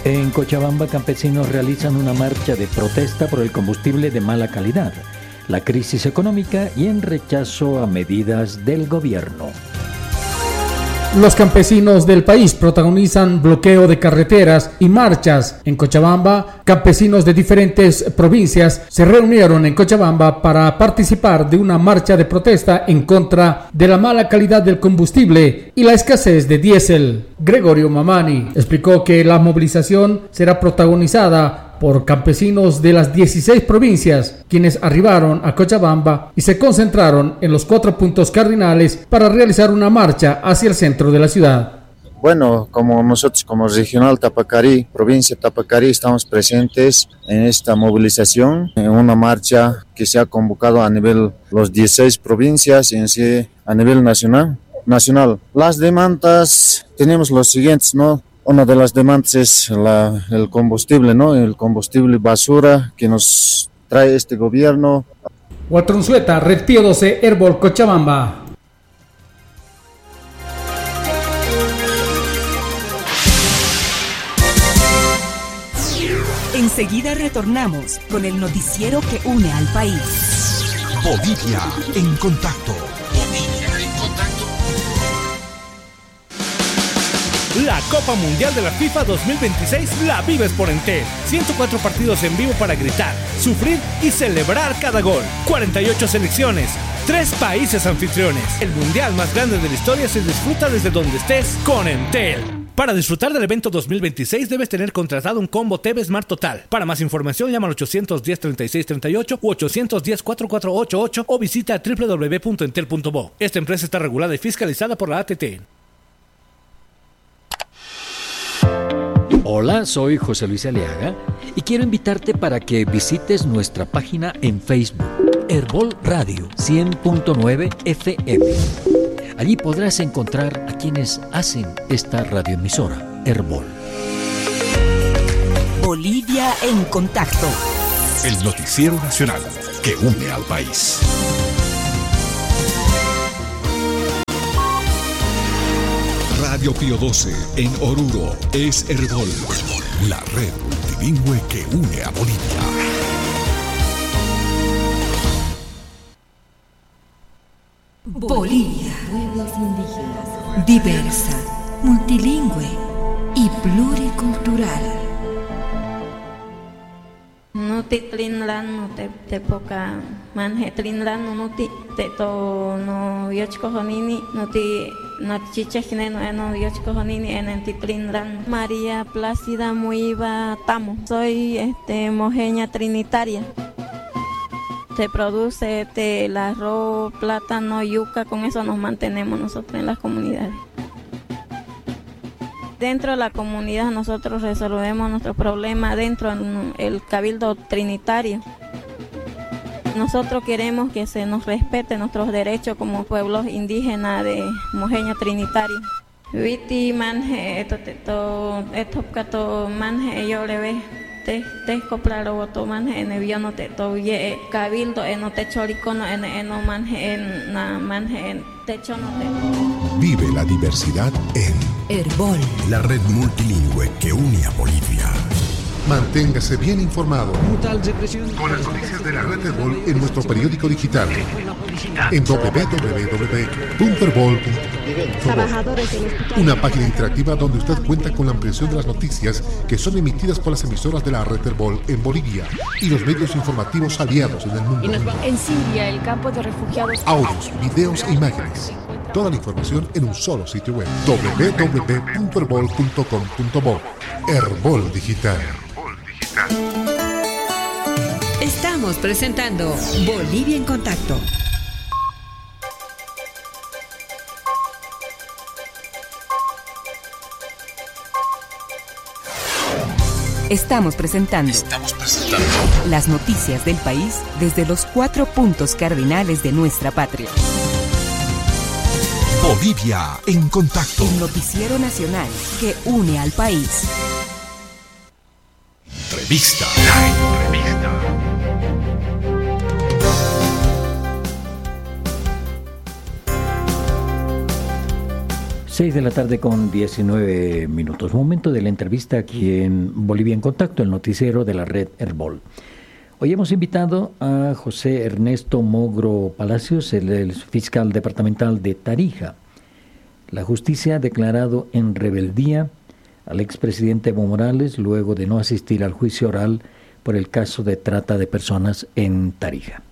En Cochabamba, campesinos realizan una marcha de protesta por el combustible de mala calidad, la crisis económica y en rechazo a medidas del gobierno. Los campesinos del país protagonizan bloqueo de carreteras y marchas. En Cochabamba, campesinos de diferentes provincias se reunieron en Cochabamba para participar de una marcha de protesta en contra de la mala calidad del combustible y la escasez de diésel. Gregorio Mamani explicó que la movilización será protagonizada por campesinos de las 16 provincias, quienes arribaron a Cochabamba y se concentraron en los 4 puntos cardinales para realizar una marcha hacia el centro de la ciudad. Bueno, como nosotros como Regional Tapacarí, provincia Tapacarí, estamos presentes en esta movilización, en una marcha que se ha convocado a nivel los 16 provincias y en sí a nivel nacional. Las demandas tenemos los siguientes, ¿no? Una de las demandas es el combustible, ¿no? El combustible basura que nos trae este gobierno. Walter Unzueta, Red Pío 12, Herbol, Cochabamba. Enseguida retornamos con el noticiero que une al país. Bolivia en contacto. La Copa Mundial de la FIFA 2026 la vives por Entel. 104 partidos en vivo para gritar, sufrir y celebrar cada gol. 48 selecciones, 3 países anfitriones. El mundial más grande de la historia se disfruta desde donde estés con Entel. Para disfrutar del evento 2026 debes tener contratado un combo TV Smart Total. Para más información llama al 810-3638 u 810-4488 o visita www.entel.bo. Esta empresa está regulada y fiscalizada por la ATT. Hola, soy José Luis Aliaga y quiero invitarte para que visites nuestra página en Facebook, Herbol Radio 100.9 FM. Allí podrás encontrar a quienes hacen esta radioemisora, Herbol. Bolivia en contacto. El noticiero nacional que une al país. Radio Pío 12 en Oruro es Herbol, la red multilingüe que une a Bolivia. Bolivia, pueblos indígenas, diversa, multilingüe y pluricultural. No te trinlan, no te poca manje trinlan, no te to no yochko honini, no te chichajine no yochko honini en ti trinlan. María Plácida Muiva Tamo. Soy mojeña trinitaria. Se produce el arroz, plátano, yuca, con eso nos mantenemos nosotros en las comunidades. Dentro de la comunidad nosotros resolvemos nuestro problema dentro del Cabildo Trinitario. Nosotros queremos que se nos respete nuestros derechos como pueblos indígenas de Mojeño Trinitario. Viti manje esto kato manje yo le ve te coplaro voto manje en el no te to ye cabildo en no te choricono en no manje en na manje en techo no te. Vive la diversidad en Herbol, la red multilingüe que une a Bolivia. Manténgase bien informado con las noticias de la red Herbol en nuestro periódico digital en www.herbol.com. Una página interactiva donde usted cuenta con la ampliación de las noticias que son emitidas por las emisoras de la red Herbol en Bolivia y los medios informativos aliados en el mundo. En Siria, el campo de refugiados. Audios, videos e imágenes. Toda la información en un solo sitio web. www.herbol.com.bo. Herbol Digital. Estamos presentando Bolivia en Contacto. Estamos presentando las noticias del país desde los 4 puntos cardinales de nuestra patria. Bolivia en Contacto. El noticiero nacional que une al país. Revista. 6 de la tarde con 19 minutos. Momento de la entrevista aquí en Bolivia en Contacto, el noticiero de la red Herbol. Hoy hemos invitado a José Ernesto Mogro Palacios, el fiscal departamental de Tarija. La justicia ha declarado en rebeldía al expresidente Evo Morales luego de no asistir al juicio oral por el caso de trata de personas en Tarija.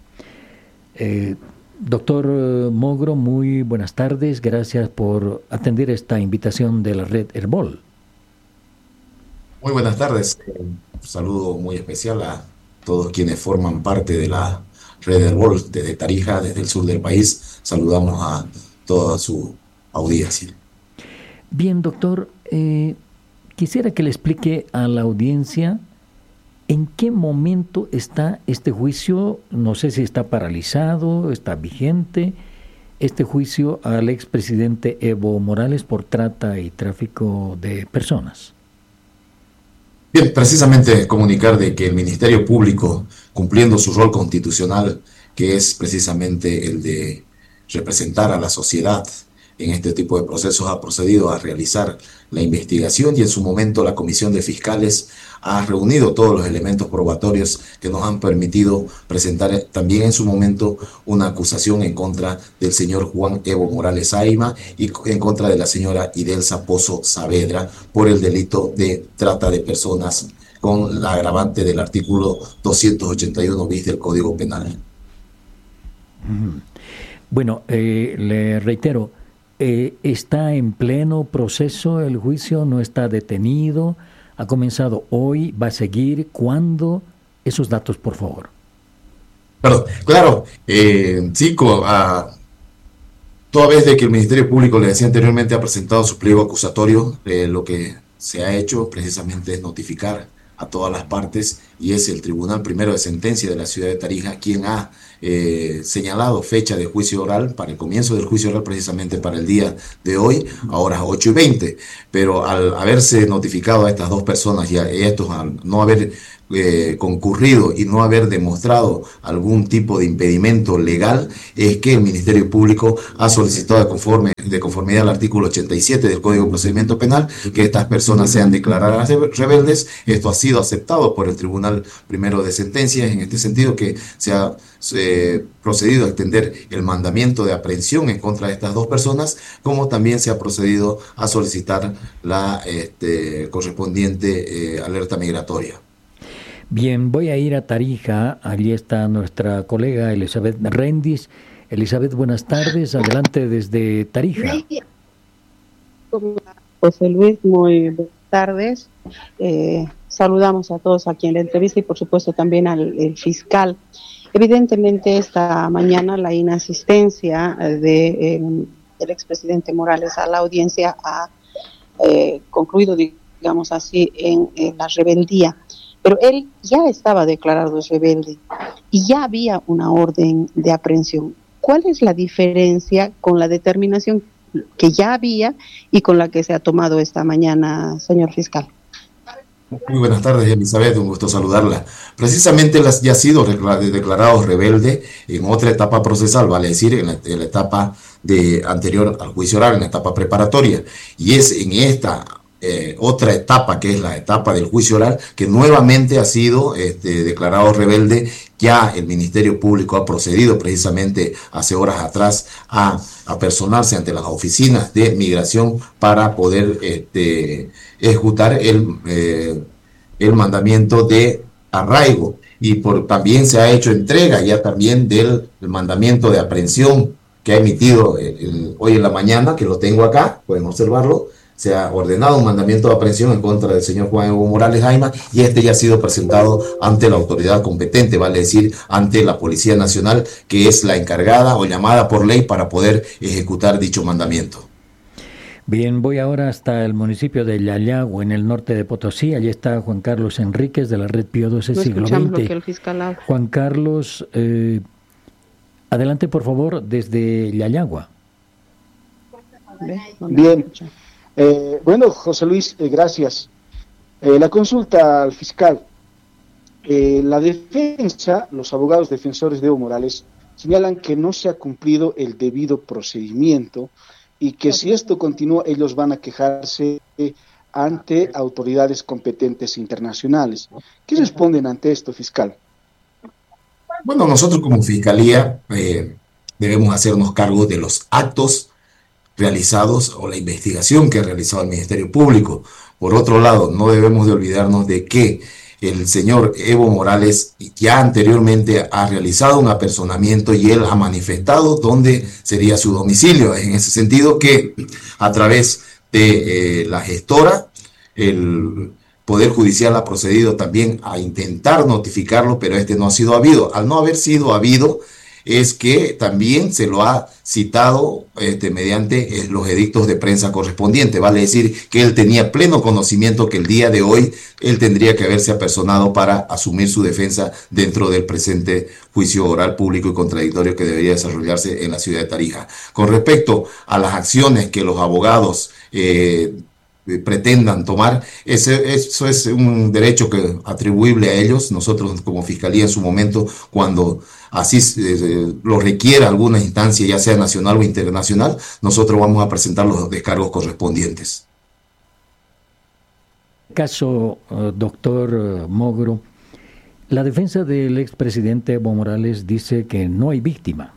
Doctor Mogro, muy buenas tardes. Gracias por atender esta invitación de la red Herbol. Muy buenas tardes. Un saludo muy especial a todos quienes forman parte de la red Herbol desde Tarija, desde el sur del país. Saludamos a toda su audiencia. Bien, doctor, quisiera que le explique a la audiencia en qué momento está este juicio. No sé si está paralizado, está vigente, este juicio al expresidente Evo Morales por trata y tráfico de personas. Bien, precisamente comunicar de que el Ministerio Público, cumpliendo su rol constitucional, que es precisamente el de representar a la sociedad en este tipo de procesos, ha procedido a realizar la investigación y en su momento la Comisión de Fiscales ha reunido todos los elementos probatorios que nos han permitido presentar también en su momento una acusación en contra del señor Juan Evo Morales Aima y en contra de la señora Idelsa Pozo Saavedra por el delito de trata de personas con la agravante del artículo 281 bis del Código Penal. Bueno, le reitero, ¿está en pleno proceso el juicio? ¿No está detenido? ¿Ha comenzado hoy? ¿Va a seguir? ¿Cuándo? Esos datos, por favor. Perdón, claro, sí, toda vez de que el Ministerio Público, le decía anteriormente, ha presentado su pliego acusatorio, lo que se ha hecho precisamente es notificar a todas las partes y es el Tribunal Primero de Sentencia de la ciudad de Tarija quien ha señalado fecha de juicio oral para el comienzo del juicio oral precisamente para el día de hoy a horas 8:20, pero al haberse notificado a estas dos personas y estos al no haber concurrido y no haber demostrado algún tipo de impedimento legal, es que el Ministerio Público ha solicitado de conformidad al artículo 87 del Código de Procedimiento Penal que estas personas sean declaradas rebeldes. Esto ha sido aceptado por el Tribunal Primero de Sentencia, en este sentido que se ha procedido a extender el mandamiento de aprehensión en contra de estas dos personas, como también se ha procedido a solicitar la correspondiente alerta migratoria. Bien, voy a ir a Tarija. Allí está nuestra colega Elizabeth Rendis. Elizabeth, buenas tardes. Adelante desde Tarija. José Luis, muy buenas tardes. Saludamos a todos aquí en la entrevista y por supuesto también al fiscal. Evidentemente esta mañana la inasistencia del expresidente Morales a la audiencia ha concluido, digamos así, en la rebeldía. Pero él ya estaba declarado rebelde y ya había una orden de aprehensión. ¿Cuál es la diferencia con la determinación que ya había y con la que se ha tomado esta mañana, señor fiscal? Muy buenas tardes, Elizabeth, un gusto saludarla. Precisamente ya ha sido declarado rebelde en otra etapa procesal, vale decir, en la etapa anterior al juicio oral, en la etapa preparatoria. Y es en esta otra etapa, que es la etapa del juicio oral, que nuevamente ha sido declarado rebelde. Ya el Ministerio Público ha procedido precisamente hace horas atrás a apersonarse ante las oficinas de migración para poder ejecutar el mandamiento de arraigo, y también se ha hecho entrega ya también del mandamiento de aprehensión que ha emitido hoy en la mañana, que lo tengo acá, pueden observarlo. Se ha ordenado un mandamiento de aprehensión en contra del señor Juan Evo Morales Aima y ya ha sido presentado ante la autoridad competente, vale decir, ante la Policía Nacional, que es la encargada o llamada por ley para poder ejecutar dicho mandamiento. Bien, voy ahora hasta el municipio de Yayagua, en el norte de Potosí. Allí está Juan Carlos Enríquez de la Red Pío XII Siglo XX. Juan Carlos, adelante por favor desde Yayagua. Bien. Bueno, José Luis, gracias. La consulta al fiscal. La defensa, los abogados defensores de Evo Morales, señalan que no se ha cumplido el debido procedimiento y que si esto continúa, ellos van a quejarse ante autoridades competentes internacionales. ¿Qué responden ante esto, fiscal? Bueno, nosotros como Fiscalía debemos hacernos cargo de los actos realizados o la investigación que ha realizado el Ministerio Público. Por otro lado, no debemos de olvidarnos de que el señor Evo Morales ya anteriormente ha realizado un apersonamiento y él ha manifestado dónde sería su domicilio. En ese sentido que a través de la gestora, el Poder Judicial ha procedido también a intentar notificarlo, pero no ha sido habido. Al no haber sido habido, es que también se lo ha citado mediante los edictos de prensa correspondientes. Vale decir que él tenía pleno conocimiento que el día de hoy él tendría que haberse apersonado para asumir su defensa dentro del presente juicio oral público y contradictorio que debería desarrollarse en la ciudad de Tarija. Con respecto a las acciones que los abogados pretendan tomar, eso es un derecho atribuible a ellos. Nosotros como Fiscalía en su momento, cuando así lo requiera alguna instancia, ya sea nacional o internacional, nosotros vamos a presentar los descargos correspondientes. Caso, doctor Mogro, la defensa del expresidente Evo Morales dice que no hay víctima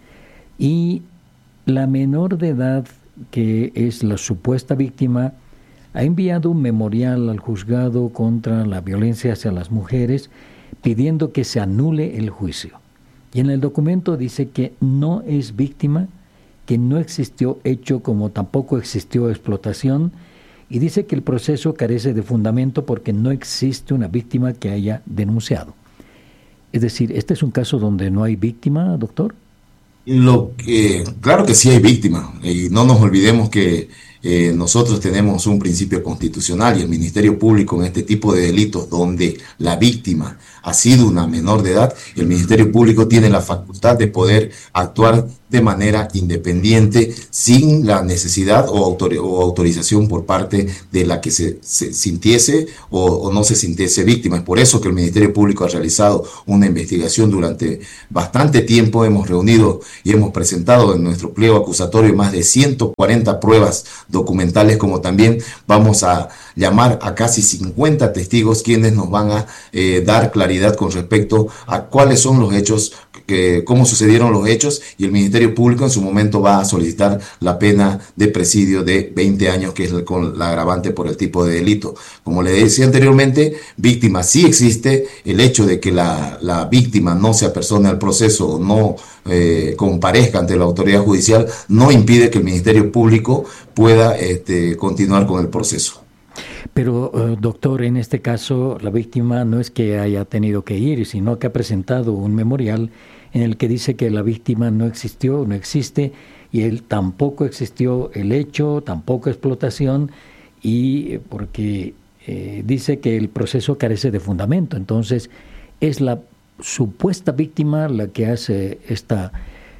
y la menor de edad, que es la supuesta víctima, ha enviado un memorial al juzgado contra la violencia hacia las mujeres pidiendo que se anule el juicio. Y en el documento dice que no es víctima, que no existió hecho como tampoco existió explotación, y dice que el proceso carece de fundamento porque no existe una víctima que haya denunciado. Es decir, ¿este es un caso donde no hay víctima, doctor? Claro que sí hay víctima, y no nos olvidemos que nosotros tenemos un principio constitucional y el Ministerio Público en este tipo de delitos donde la víctima ha sido una menor de edad, el Ministerio Público tiene la facultad de poder actuar de manera independiente sin la necesidad o autorización por parte de la que se sintiese o no se sintiese víctima. Es por eso que el Ministerio Público ha realizado una investigación durante bastante tiempo. Hemos reunido y hemos presentado en nuestro pliego acusatorio más de 140 pruebas documentales, como también vamos a llamar a casi 50 testigos quienes nos van a dar claridad con respecto a cuáles son los hechos, cómo sucedieron los hechos, y el Ministerio Público en su momento va a solicitar la pena de presidio de 20 años, que es con la agravante por el tipo de delito. Como le decía anteriormente, víctima sí existe. El hecho de que la víctima no se apersone al proceso o no comparezca ante la autoridad judicial no impide que el Ministerio Público pueda continuar con el proceso. Pero, doctor, en este caso la víctima no es que haya tenido que ir, sino que ha presentado un memorial en el que dice que la víctima no existió, no existe, y él tampoco existió el hecho, tampoco explotación, y porque dice que el proceso carece de fundamento. Entonces, es la supuesta víctima la que hace esta,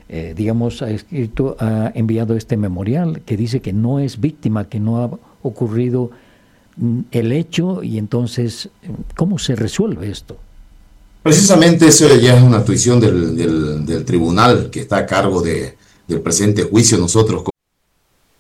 ha enviado este memorial que dice que no es víctima, que no ha ocurrido el hecho, y entonces, ¿cómo se resuelve esto? Precisamente eso ya es una actuación del tribunal que está a cargo del presente juicio. Nosotros